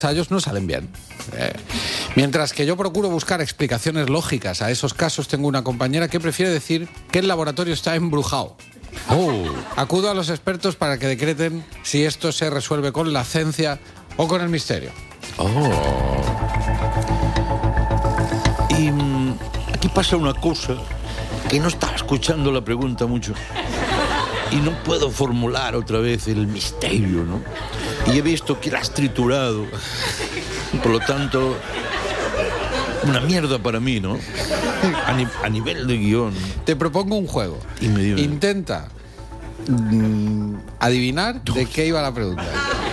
ensayos no salen bien. Mientras que yo procuro buscar explicaciones lógicas a esos casos, tengo una compañera que prefiere decir que el laboratorio está embrujado. Acudo a los expertos para que decreten si esto se resuelve con la ciencia o con el misterio. Y aquí pasa una cosa que no estaba escuchando la pregunta mucho y no puedo formular otra vez el misterio, ¿no? Y he visto que la has triturado. Por lo tanto, una mierda para mí, ¿no? A nivel de guión. Te propongo un juego. Intenta adivinar de qué iba la pregunta.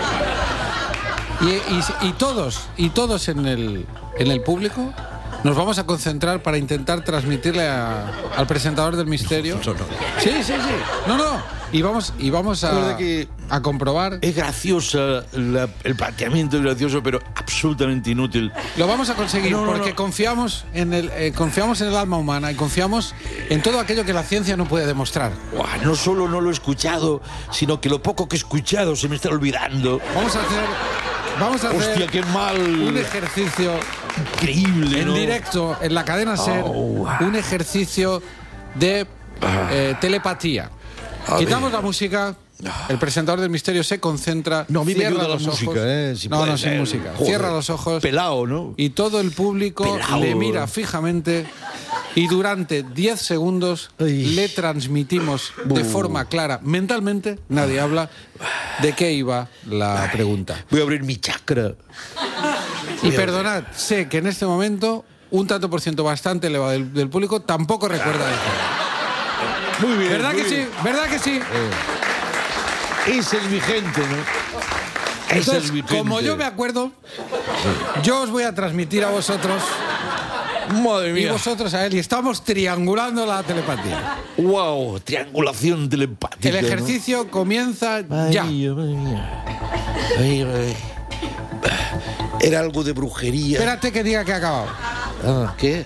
Y todos en el público nos vamos a concentrar para intentar transmitirle al presentador del misterio. No. Sí. No. Y vamos a comprobar. Es graciosa, el planteamiento es gracioso, pero absolutamente inútil. Lo vamos a conseguir porque confiamos en el alma humana y confiamos en todo aquello que la ciencia no puede demostrar. No solo no lo he escuchado, sino que lo poco que he escuchado se me está olvidando. Vamos a hacer Hostia, qué mal. Un ejercicio increíble, en directo en la cadena SER, un ejercicio de telepatía. Quitamos la música, el presentador del misterio se concentra, a mí me cierra ayuda los la ojos. música, Sin música. Joder, cierra los ojos. Pelao, ¿no? Y todo el público le mira fijamente y durante 10 segundos le transmitimos de forma clara, mentalmente, nadie habla, de qué iba la pregunta. Voy a abrir mi chakra. Y perdonad, sé que en este momento un tanto por ciento bastante elevado del público tampoco recuerda eso. Muy bien. ¿Verdad que sí? ¿Verdad que sí? Es el vigente, ¿no? Entonces, como yo me acuerdo, yo os voy a transmitir a vosotros. Madre mía. Y vosotros a él. Y estamos triangulando la telepatía. ¡Wow! Triangulación telepática. El ejercicio comienza ya. Madre mía. Ay. Era algo de brujería. Espérate que diga que ha acabado. ¿Qué?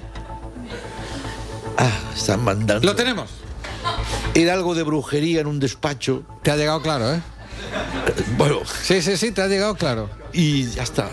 Están mandando. Lo tenemos. Era algo de brujería en un despacho. Te ha llegado claro, ¿eh? Bueno. Sí, te ha llegado claro. Y ya está.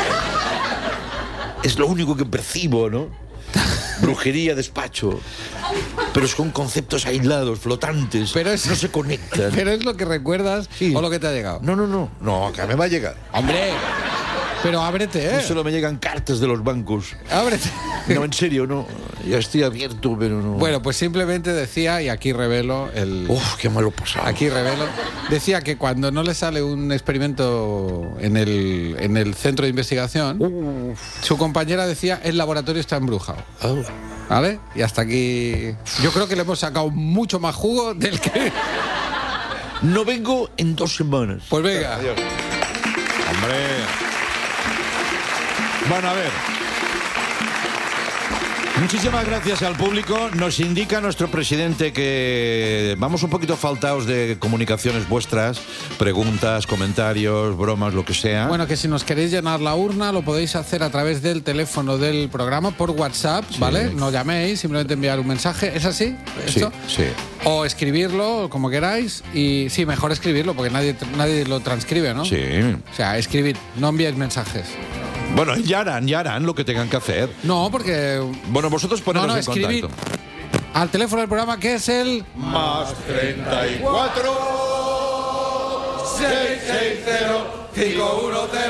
Es lo único que percibo, ¿no? Brujería, despacho. Pero son conceptos aislados, flotantes. Pero no se conectan. ¿Pero es lo que recuerdas o lo que te ha llegado? No, que me va a llegar. ¡Hombre! Pero ábrete, ¿eh? No solo me llegan cartas de los bancos. Ábrete. No, en serio, no. Ya estoy abierto, pero no. Bueno, pues simplemente decía, y aquí revelo qué malo pasado. Aquí revelo. Decía que cuando no le sale un experimento en el centro de investigación, su compañera decía, el laboratorio está embrujado. ¿Vale? Y hasta aquí. Yo creo que le hemos sacado mucho más jugo del que. No vengo en 2 semanas. Pues venga. Adiós. Hombre. Bueno, a ver. Muchísimas gracias al público. Nos indica nuestro presidente que vamos un poquito faltados de comunicaciones vuestras, preguntas, comentarios, bromas, lo que sea. Bueno, que si nos queréis llenar la urna lo podéis hacer a través del teléfono del programa por WhatsApp, ¿vale? No llaméis, simplemente enviar un mensaje. ¿Es así? ¿Esto? Sí. O escribirlo, como queráis. Y sí, mejor escribirlo porque nadie lo transcribe, ¿no? Sí. O sea, escribid, no enviéis mensajes. Bueno, ya harán lo que tengan que hacer. No, porque... Bueno, vosotros poneros en contacto. Al teléfono del programa, que es el... ¡Más 34 660 510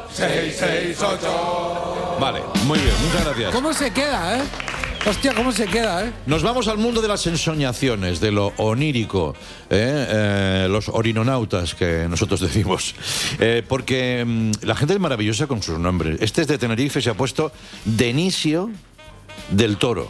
668. Vale, muy bien, muchas gracias. ¿Cómo se queda, Hostia, ¿cómo se queda, Nos vamos al mundo de las ensoñaciones, de lo onírico, los orinonautas que nosotros decimos. Porque la gente es maravillosa con sus nombres. Este es de Tenerife, se ha puesto Denisio del Toro.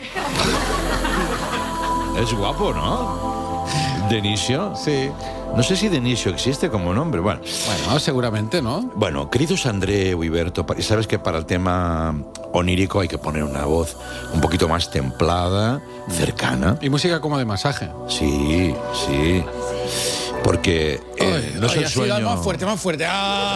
Es guapo, ¿no? Denisio. Sí. No sé si Denisio existe como nombre. Bueno, seguramente, ¿no? Bueno, queridos André o Iberto, sabes que para el tema onírico hay que poner una voz un poquito más templada, cercana. Y música como de masaje. Sí. Porque no es el sueño. Más fuerte.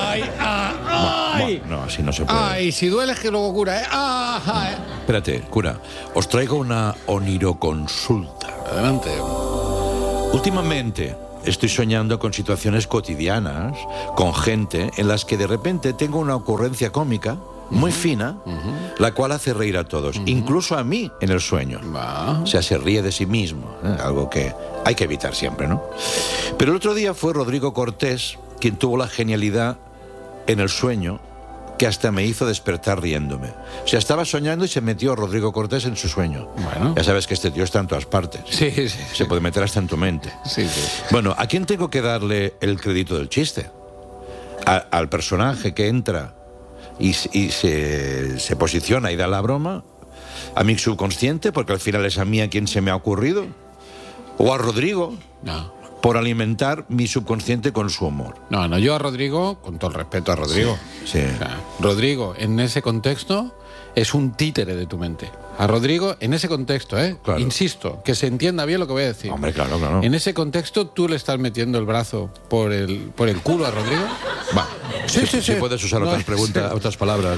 ¡Ay! No, así no se puede. ¡Ay! Si duele es que luego cura, Espérate, cura. Os traigo una oniroconsulta. Adelante. Últimamente estoy soñando con situaciones cotidianas, con gente en las que de repente tengo una ocurrencia cómica muy fina, la cual hace reír a todos, incluso a mí en el sueño. O sea, se ríe de sí mismo, algo que hay que evitar siempre, ¿no? Pero el otro día fue Rodrigo Cortés quien tuvo la genialidad en el sueño que hasta me hizo despertar riéndome. O sea, estaba soñando y se metió Rodrigo Cortés en su sueño. Bueno. Ya sabes que este tío está en todas partes. Sí, sí. Se puede meter hasta en tu mente. Sí, sí. Bueno, ¿a quién tengo que darle el crédito del chiste? Al personaje que entra y se posiciona y da la broma, a mi subconsciente, porque al final es a mí a quien se me ha ocurrido, o a Rodrigo, por alimentar mi subconsciente con su humor. No, yo a Rodrigo, con todo el respeto a Rodrigo, Sí. O sea, Rodrigo en ese contexto es un títere de tu mente. A Rodrigo, en ese contexto, Claro. Insisto, que se entienda bien lo que voy a decir. Hombre, claro. En ese contexto, ¿tú le estás metiendo el brazo por el culo a Rodrigo? Va. Sí. Si puedes usar otras preguntas, otras palabras.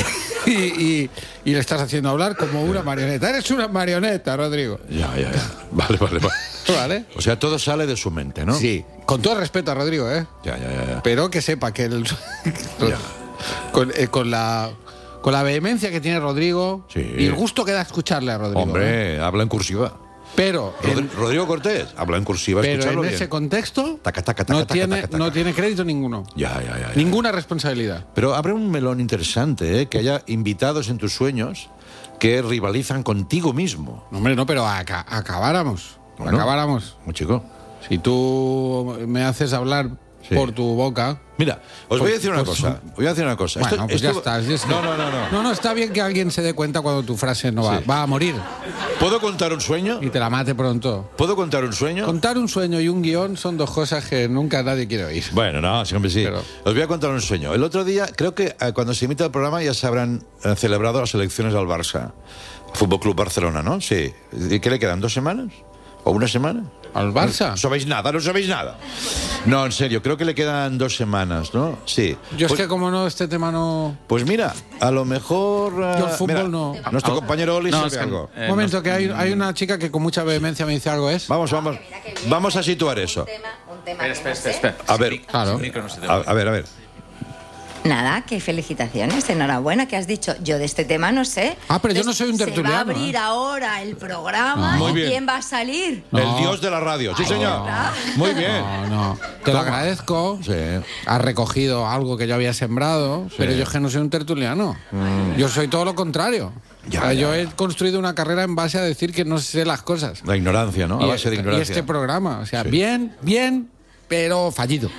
Y le estás haciendo hablar como una marioneta. Eres una marioneta, Rodrigo. Ya. Vale. ¿Vale? O sea, todo sale de su mente, ¿no? Sí. Con todo el respeto a Rodrigo, ¿eh? Ya. Pero que sepa que Ya. con la vehemencia que tiene Rodrigo Sí. y el gusto que da escucharle a Rodrigo. Hombre, habla en cursiva. Pero Rodrigo Cortés habla en cursiva, pero escucharlo en bien. ese contexto Taca, taca, taca, no taca, tiene taca, taca. no tiene crédito ninguno. Ya. Ninguna responsabilidad. Pero abre un melón interesante, ¿eh? Que haya invitados en tus sueños que rivalizan contigo mismo. No, hombre, no, pero acabáramos. Bueno. Acabáramos. Muy chico. Si tú me haces hablar Sí. por tu boca. Mira, os voy a decir una Pues- cosa. Voy a decir una cosa. Bueno, pues ya esto- está. Es que- No. No, está bien que alguien se dé cuenta cuando tu frase no Sí. va a morir ¿Puedo contar un sueño? y te la mate pronto. ¿Puedo contar un sueño? Contar un sueño y un guión son dos cosas que nunca nadie quiere oír. Bueno, no, siempre sí. Pero- Os voy a contar un sueño. El otro día, creo que cuando se imita el programa ya se habrán celebrado las elecciones al Barça. Fútbol Club Barcelona, ¿no? Sí. ¿Y qué le quedan? ¿2 semanas? ¿O 1 semana? ¿Al Barça? No sabéis nada, no sabéis nada. No, en serio, creo que le quedan 2 semanas, ¿no? Sí. Yo Pues- es que como no, este tema no... Pues mira, a lo mejor... Yo el fútbol no. Nuestro compañero Oli No, sabe es que- algo. Un momento, que hay una chica que con mucha vehemencia me dice algo, ¿es? Vamos a situar eso. Un tema que no sé. Espera. A ver, Claro. a ver. Nada, que felicitaciones, enhorabuena, que has dicho. Yo de este tema no sé. Ah, pero yo no soy un Se va a tertuliano, abrir ahora el programa. Muy ¿Y bien. quién va a salir? No. El dios de la radio, sí señor. Muy bien. No. Te lo agradezco. Sí. Has recogido algo que yo había sembrado, pero yo es que no soy un tertuliano. Yo soy todo lo contrario. Ya, O sea, ya, yo ya. he construido una carrera en base a decir que no sé las cosas. La ignorancia, ¿no? A base de Y ignorancia. este programa, o sea, Sí. bien, pero fallido.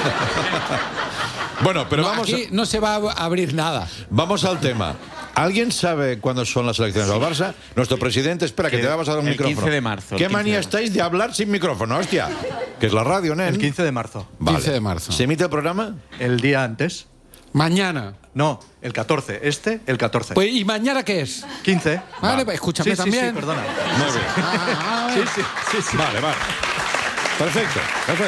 Bueno, pero No, vamos, aquí no se va a abrir nada. vamos al tema. ¿Alguien sabe cuándo son las elecciones al Barça? Nuestro presidente, espera, que te vamos a dar un El micrófono. 15 de marzo, el ¿Qué 15 manía de estáis de hablar sin micrófono, hostia? Que es la radio, ¿no? El 15 de marzo. Vale. 15 de marzo. ¿Se emite el programa? El día antes. Mañana. No, el 14. El 14. Pues, ¿y mañana qué es? 15. Vale, pues escúchame Sí, también. Sí, perdona. Muy bien. Sí. Vale. Perfecto.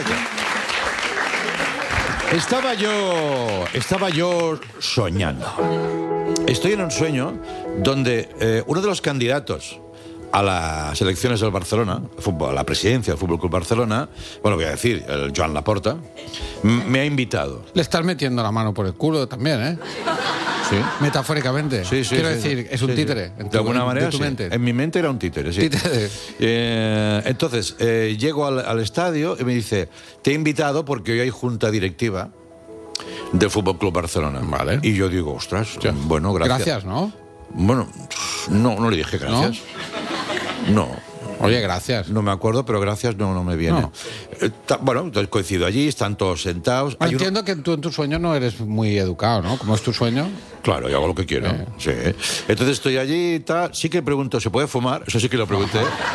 Estaba yo soñando. Estoy en un sueño donde uno de los candidatos a las elecciones del Barcelona, a la presidencia del Fútbol Club Barcelona, bueno, voy a decir, el Joan Laporta, me ha invitado. Le estás metiendo la mano por el culo también, ¿eh? ¿Sí? Metafóricamente. Sí, Quiero decir, es un sí. títere. en De alguna tu manera, tu sí. mente. En mi mente era un títere, sí. Títere. Entonces, llego al estadio y me dice, te he invitado porque hoy hay junta directiva del Fútbol Club Barcelona. Vale. Y yo digo, ostras, bueno, gracias. Gracias, ¿no? Bueno, no le dije gracias. No. Oye, gracias. No me acuerdo, pero gracias no me viene. No. Bueno, entonces coincido allí, están todos sentados. Hay uno- Entiendo que tú en tu sueño no eres muy educado, ¿no? ¿Cómo es tu sueño? Claro, yo hago lo que quiero. Sí. Entonces estoy allí y tal. Sí que pregunto, ¿se puede fumar? Eso sí que lo pregunté.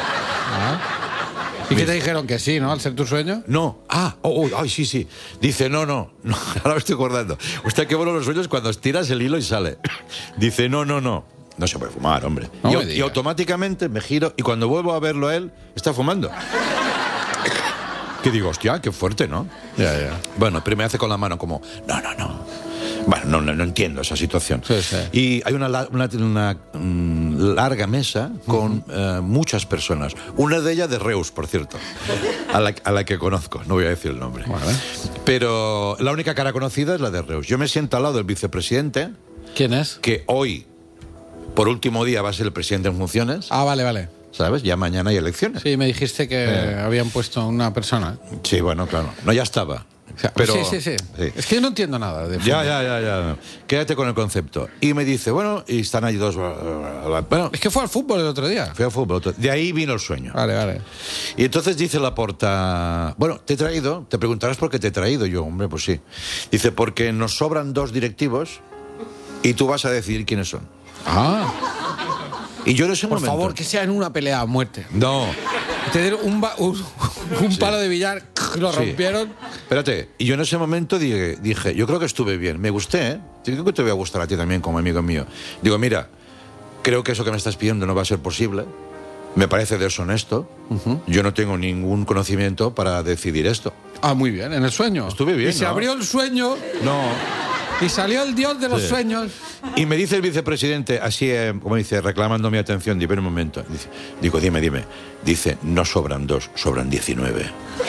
¿Y qué te dijeron? Que sí, ¿no? Al ser tu sueño. No. Ay, sí. Dice, no. Ahora me estoy acordando. Usted qué bueno los sueños cuando estiras el hilo y sale. Dice, no. No se puede fumar, hombre. No me Y digas. automáticamente me giro y cuando vuelvo a verlo a él, está fumando. Que digo, hostia, qué fuerte, ¿no? Ya. Bueno, pero me hace con la mano como, no. Bueno, no entiendo esa situación. Sí. Y hay una larga mesa con muchas personas. Una de ellas de Reus, por cierto, a la que conozco, no voy a decir el nombre. Vale. Pero la única cara conocida es la de Reus. Yo me siento al lado del vicepresidente, ¿Quién es? que hoy, por último día, va a ser el presidente en funciones. Ah, vale. ¿Sabes? Ya mañana hay elecciones. Sí, me dijiste que habían puesto una persona. Sí, bueno, claro. No, ya estaba. O sea, Pero, sí. Es que yo no entiendo nada de fútbol. Ya. Quédate con el concepto. Y me dice, bueno, y están allí dos. Bueno, Es que fue al fútbol el otro día. fui al fútbol. De ahí vino el sueño. Vale. Y entonces dice Laporta, bueno, te he traído, te preguntarás por qué te he traído. Yo, hombre, pues sí. Dice, porque nos sobran 2 directivos y tú vas a decidir quiénes son. Ah, Y yo en ese por momento... favor, que sea en una pelea a muerte. No, Te dieron un palo de billar, lo Sí. rompieron. espérate. Y yo en ese momento dije, yo creo que estuve bien. Me gusté, ¿eh? Yo creo que te voy a gustar a ti también como amigo mío. Digo, mira, creo que eso que me estás pidiendo no va a ser posible. Me parece deshonesto. Yo no tengo ningún conocimiento para decidir esto. Ah, muy bien, en el sueño. Estuve bien, Y se ¿no? abrió el sueño No. y salió el dios de los Sí. sueños. Y me dice el vicepresidente, así, como dice, reclamando mi atención, digo, un momento. Digo, dime. Dice, no sobran 2, sobran 19.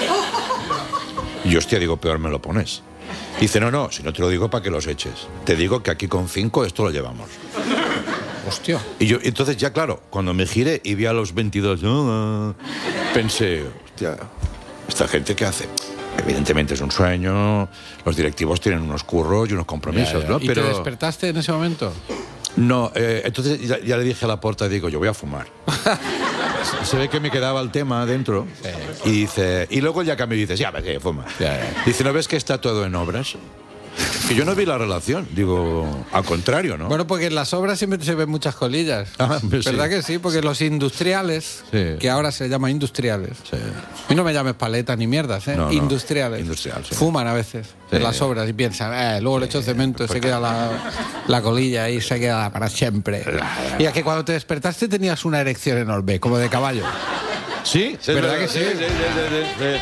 Y yo, hostia, digo, peor me lo pones. Dice, no, si no te lo digo para que los eches. Te digo que aquí con 5 esto lo llevamos. Hostia. Y yo, entonces ya claro, cuando me giré y vi a los 22, pensé, hostia, ¿esta gente qué hace? Evidentemente es un sueño, los directivos tienen unos curros y unos compromisos, ¿no? ¿Y te despertaste en ese momento? No, entonces ya le dije a Laporta, digo, yo voy a fumar. Se ve que me quedaba el tema dentro. Y dice, y luego ya cambió y dice, ya, fuma. Ya. Dice, ¿no ves que está todo en obras? Que yo no vi la relación, digo, al contrario, ¿no? Bueno, porque en las obras siempre se ven muchas colillas. Ah, pues sí. ¿Verdad que sí? Porque los industriales, Sí. que ahora se llaman industriales, Sí. y no me llames paletas ni mierdas, ¿eh? No, no. Industriales. Industrial, sí. Fuman a veces Sí. en las obras y piensan, luego le echo cemento y se queda la colilla ahí, se queda para siempre. Y a que cuando te despertaste tenías una erección enorme, como de caballo. ¿Sí? ¿Verdad que sí? Sí.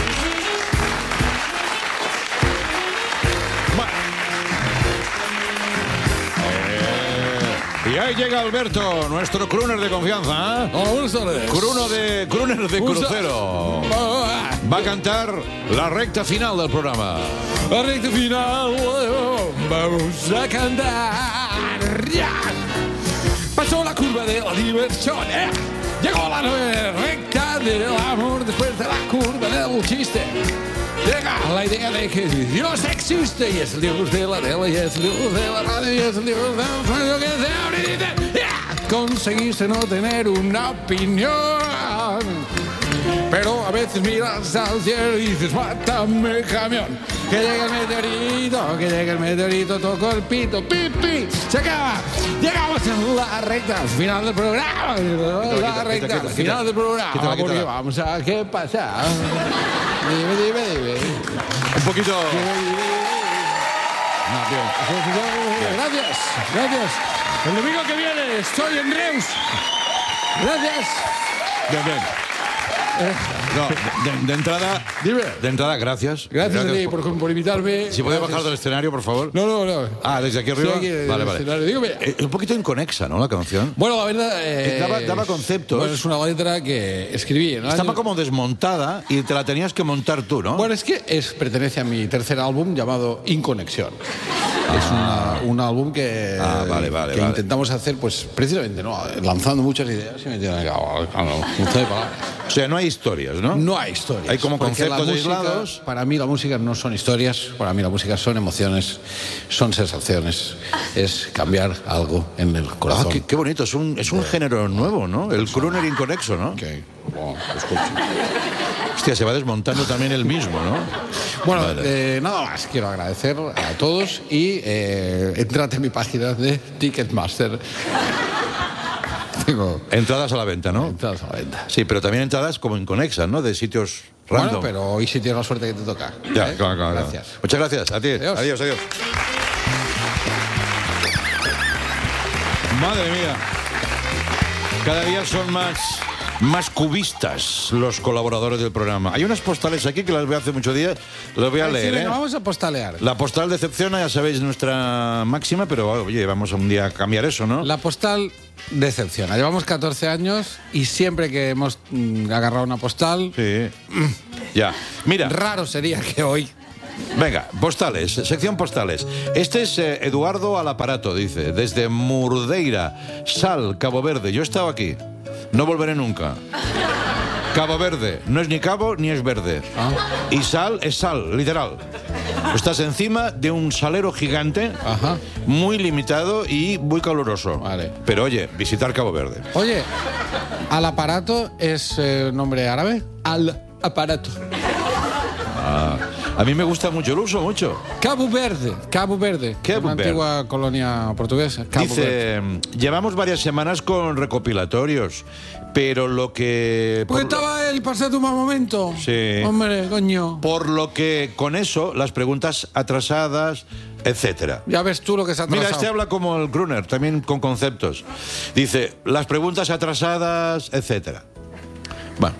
Y ahí llega Alberto, nuestro crooner de confianza. Hola, buenas tardes. Crooner de crucero. Va a cantar la recta final del programa. La recta final, vamos a cantar. Ya. Pasó la curva de la diversión, Llegó la nueva recta del amor después de la curva del chiste. Llega la idea de que Dios existe y es el Dios de la tele y es el Dios de la radio y es el Dios del sueño que se abre y dice, ¡ya! Conseguiste no tener una opinión. Pero a veces miras al cielo y dices, mátame camión. Que llega el meteorito, toco el pito, pipi, se acaba. Llegamos a la recta final del programa. La recta final del programa. Quítala. Porque vamos a qué pasa. Dime. Un poquito. Gracias. El domingo que viene estoy en Reus. Gracias. Bien. No, de entrada. Dime. De entrada, gracias. Gracias a ti por invitarme. Si puedes Gracias. bajar del escenario, por favor. No. Ah, desde aquí arriba. Estoy aquí en el Vale. escenario. Dígame. Un poquito inconexa, ¿no? La canción. Bueno, la verdad... Daba conceptos. Bueno, es una letra que escribí en el Estaba año- como desmontada y te la tenías que montar tú, ¿no? Bueno, es que pertenece a mi tercer álbum llamado Inconexión. Es un álbum que, Vale. intentamos hacer, pues precisamente, ¿no? Lanzando muchas ideas y metiendo en palabras. O sea, no hay historias, ¿no? No hay historias. Hay como porque conceptos la música, aislados. Para mí la música no son historias, para mí la música son emociones, son sensaciones, es cambiar algo en el Ah, corazón. qué bonito. Es un género nuevo, ¿no? El crooner inconexo, ¿no? Ok, bueno, escucho. Hostia, se va desmontando también el mismo, ¿no? Bueno, Vale. nada más, quiero agradecer a todos y entrad en mi página de Ticketmaster. Tengo Entradas a la venta, ¿no? entradas a la venta. Sí, pero también entradas como inconexas, ¿no? De sitios random. Bueno, pero hoy sí tienes la suerte que te toca. Ya, ¿eh? claro. Gracias. Muchas gracias. A ti. Adiós. Adiós. Madre mía. Cada día son más más cubistas los colaboradores del programa. Hay unas postales aquí que las veo hace muchos días, las voy a Sí, leer. venga, vamos a postalear. La postal decepciona, ya sabéis, nuestra máxima, pero oye, vamos a un día a cambiar eso, ¿no? La postal decepciona. Llevamos 14 años y siempre que hemos agarrado una postal, Sí. Ya. Mira. raro sería que hoy... Venga, postales, sección postales. Este es Eduardo al aparato, dice, desde Murdeira, Sal, Cabo Verde. Yo he estado aquí, no volveré nunca. Cabo Verde, no es ni cabo ni es verde. Y sal es sal, literal. Estás encima de un salero gigante, Ajá. muy limitado y muy caluroso. Vale. Pero oye, visitar Cabo Verde. Oye, al aparato es nombre árabe. Al aparato. A mí me gusta mucho, lo uso mucho. Cabo Verde. Cabo Verde. Cabo una Verde. antigua colonia portuguesa. Cabo Verde. Dice, llevamos varias semanas con recopilatorios, pero lo que... Porque estaba él pasando un mal momento. Sí. Hombre, coño. Por lo que con eso, las preguntas atrasadas, etcétera. Ya ves tú lo que se ha atrasado. Mira, este habla como el Gruner, también con conceptos. Dice, las preguntas atrasadas, etcétera. Bueno.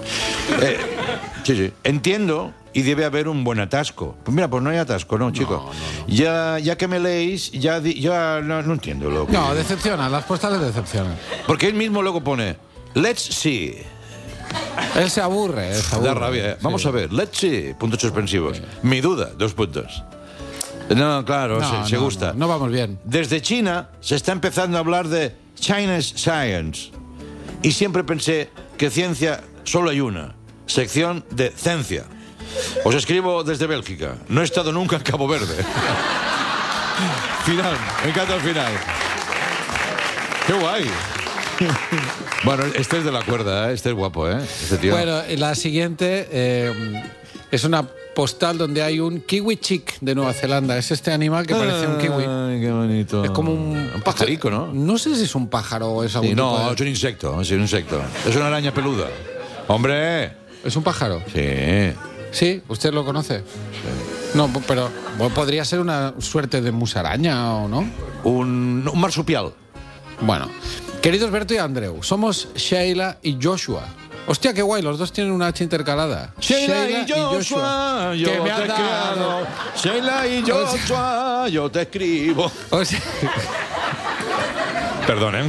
Sí. Entiendo y debe haber un buen atasco. Pues mira, pues no hay atasco, ¿no, chico? No. Ya que me leéis, ya no entiendo lo que... No, decepcionan, las postales decepcionan. Porque él mismo luego pone, let's see. Él se aburre. Da rabia, ¿eh? Vamos a ver, let's see, puntos suspensivos. Mi duda, 2 puntos. No, claro, se gusta. No vamos bien. Desde China se está empezando a hablar de China's Science. Y siempre pensé que ciencia solo hay una. Sección de ciencia. Os escribo desde Bélgica. No he estado nunca en Cabo Verde. Final, me encanta el final. ¡Qué guay! Bueno, este es de la cuerda, ¿eh? Este es guapo, ¿eh? Este tío. Bueno, la siguiente es una postal donde hay un kiwi chick de Nueva Zelanda. Es este animal que parece un kiwi. Ay, qué bonito. Es como un pajarico, ¿no? No sé si es un pájaro o es algún Sí, tipo no, de... es un insecto, es un insecto. Es una araña peluda. ¡Hombre! ¿Es un pájaro? Sí. Sí, ¿usted lo conoce? No, pero podría ser una suerte de musaraña o no. Un marsupial. Bueno, queridos Berto y Andreu, somos Sheila y Joshua. Hostia, qué guay, los dos tienen una H intercalada. Sheila y Joshua, yo que me te ha dado. escribo. Sheila y Joshua, yo te escribo. O sea, Perdonen.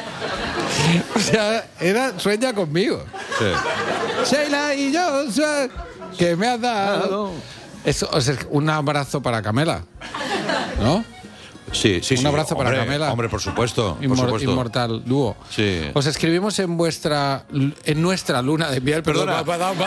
sueña conmigo. Sí. Sheila y Joshua, que me has dado. Eso, o sea, un abrazo para Camela, ¿no? Sí. Un abrazo para Hombre, Camela. Hombre, por supuesto. Por supuesto. Inmortal dúo. Sí. Os escribimos en nuestra luna de miel. Perdona. Me ha dado.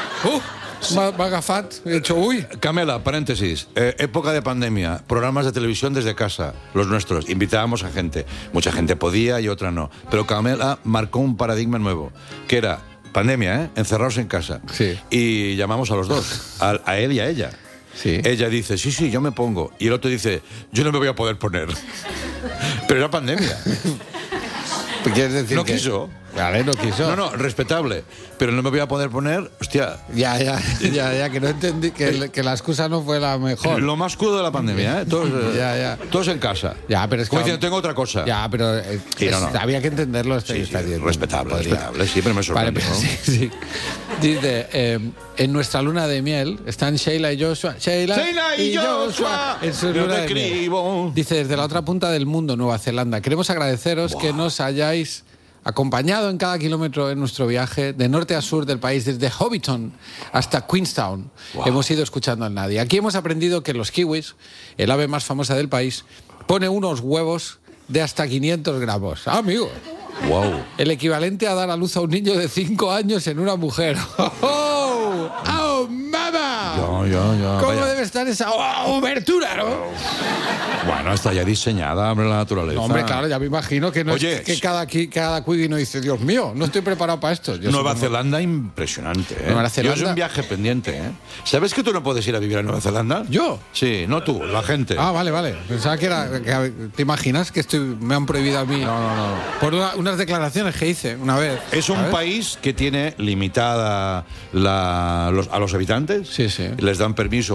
Me ha agafat. He hecho, uy. Camela, paréntesis. Época de pandemia, programas de televisión desde casa, los nuestros. Invitábamos a gente. Mucha gente podía y otra no. Pero Camela marcó un paradigma nuevo, que era pandemia, encerrados en casa. Sí. Y llamamos a los dos, a él y a ella. Sí. Ella dice, sí, yo me pongo. Y el otro dice, yo no me voy a poder poner. Pero era pandemia. ¿Quieres decir No que- quiso. Vale, no quiso. No, respetable. Pero no me voy a poder poner, hostia. Ya, que no entendí, que la excusa no fue la mejor. Lo más crudo de la pandemia, ¿eh? Todos, Ya. todos en casa. Ya, pero es que... Como diciendo, tengo otra cosa. Ya, pero Sí, no. había que entenderlo. Sí, está bien. respetable, Podría. respetable. Siempre me sorprende. Vale, pero ¿no? sí. Dice, en nuestra luna de miel están Sheila y Joshua. Sheila y Joshua, en su yo luna te de miel. escribo. Dice, desde la otra punta del mundo, Nueva Zelanda, queremos agradeceros que nos hayáis acompañado en cada kilómetro en nuestro viaje de norte a sur del país, desde Hobbiton hasta Queenstown. Hemos ido escuchando al nadie. Aquí hemos aprendido que los kiwis, el ave más famosa del país, pone unos huevos de hasta 500 gramos. Ah, amigo. Wow. El equivalente a dar a luz a un niño de 5 años en una mujer. ¡Oh! ¡Oh, mamá! Ya. ¿Cómo vaya. debe estar esa obertura, no? Bueno, está ya diseñada, hombre, la naturaleza. No, hombre, claro, ya me imagino que no Oye, es que cada cuigui no dice, Dios mío, no estoy preparado para esto. Yo Nueva supongo- Zelanda impresionante, ¿eh? Nueva Yo es Zelanda- un viaje pendiente, ¿eh? ¿Sabes que tú no puedes ir a vivir a Nueva Zelanda? ¿Yo? Sí, no tú, la gente. Ah, vale. Pensaba que era... ¿Te imaginas que me han prohibido a mí? No. Por unas declaraciones que hice una vez. Es un ¿sabes? país que tiene limitada a los habitantes. Sí. Les dan permiso o no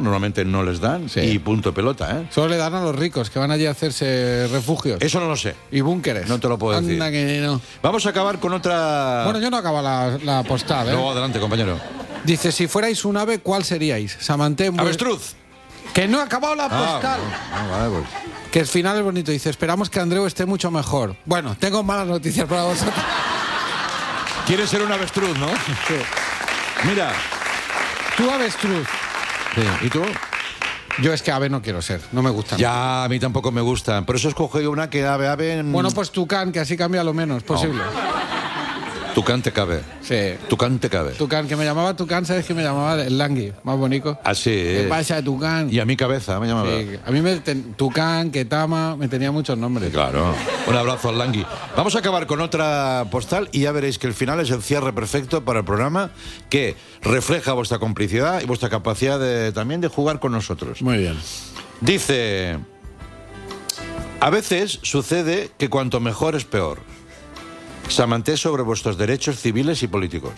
normalmente no les dan, Sí. y punto pelota, ¿eh? Solo le dan a los ricos que van allí a hacerse refugios Eso no lo sé. y búnkeres. No te lo puedo decir. Anda que no. Vamos a acabar con otra... Bueno, yo no acabo la postal, ¿eh? No, adelante, compañero. Dice, si fuerais un ave, ¿cuál seríais? Samanté... Avestruz. Que no ha acabado la postal. Vale, pues. Que el final es bonito. Dice, esperamos que Andreu esté mucho mejor. Bueno, tengo malas noticias para vosotros. ¿Quieres ser un avestruz, no? Sí. Mira. Tú avestruz. Sí. ¿Y tú? Yo es que ave no quiero ser. No me gusta. Ya, a mí tampoco me gustan. Por eso escogí una que ave... Bueno, pues tucán, que así cambia lo menos posible. Tucán te cabe. Sí. Tucán te cabe. Tucán, que me llamaba Tucán, ¿sabes que me llamaba el Langui? Más bonito. Así ¿Qué es. pasa, Tucán? Y a mi cabeza me llamaba. Sí, a mí Tucán, Ketama, me tenía muchos nombres. Claro. Un abrazo al Langui. Vamos a acabar con otra postal y ya veréis que el final es el cierre perfecto para el programa, que refleja vuestra complicidad y vuestra capacidad también de jugar con nosotros. Muy bien. Dice: a veces sucede que cuanto mejor es peor. Samanté sobre vuestros derechos civiles y políticos.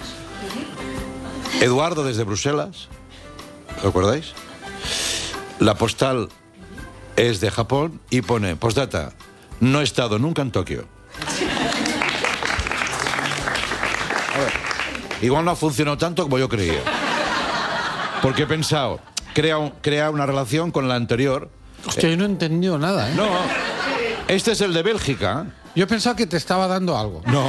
Eduardo desde Bruselas. ¿Lo acordáis? La postal es de Japón y pone: postdata, no he estado nunca en Tokio. A ver, igual no ha funcionado tanto como yo creía. Porque he pensado, crea una relación con la anterior. Hostia, yo no he entendido nada, ¿eh? No, este es el de Bélgica. Yo he pensado que te estaba dando algo. No.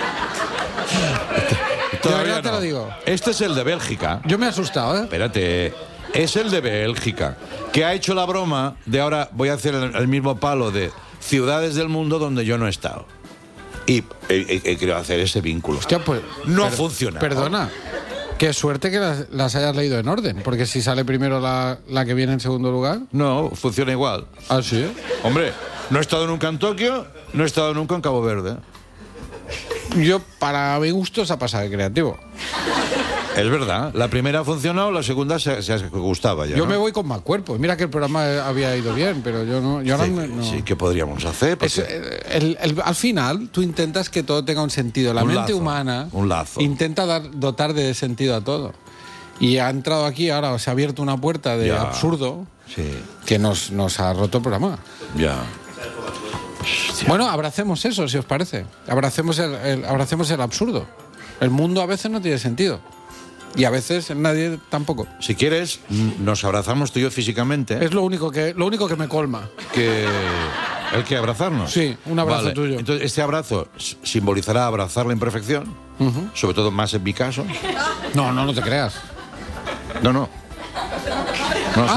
verdad te lo digo. Este es el de Bélgica. Yo me he asustado, ¿eh? Espérate. Es el de Bélgica, que ha hecho la broma de ahora voy a hacer el mismo palo de ciudades del mundo donde yo no he estado. Y he querido hacer ese vínculo. Hostia, pues... No funciona. Perdona. Qué suerte que las hayas leído en orden, porque si sale primero la que viene en segundo lugar... No, funciona igual. ¿Ah, sí? Hombre, no he estado nunca en Tokio, no he estado nunca en Cabo Verde. Yo, para mi gusto, se ha pasado de creativo. Es verdad, la primera funcionó, la segunda se gustaba ya. Yo ¿no? me voy con más cuerpo. Mira que el programa había ido bien, pero yo no... Yo Sí, ahora no. sí, ¿qué podríamos hacer? Porque Al final, tú intentas que todo tenga un sentido. La Un mente lazo, humana un lazo. intenta dotar de sentido a todo. Y ha entrado aquí, ahora se ha abierto una puerta de Ya. absurdo Sí, que nos ha roto el programa. ya. Bueno, abracemos eso, si os parece. Abracemos el absurdo. El mundo a veces no tiene sentido. Y a veces nadie tampoco. Si quieres, nos abrazamos tú y yo físicamente. Es lo único que me colma. Que hay que abrazarnos. Sí, un abrazo Vale, tuyo. Entonces, este abrazo simbolizará abrazar la imperfección, sobre todo más en mi caso. No te creas. No. No, sé.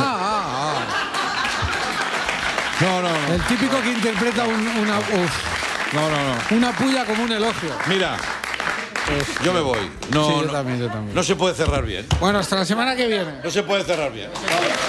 No. El típico que interpreta una puya como un elogio. Mira, yo me voy. No, Sí, yo también. no se puede cerrar bien. Bueno, hasta la semana que viene. No se puede cerrar bien.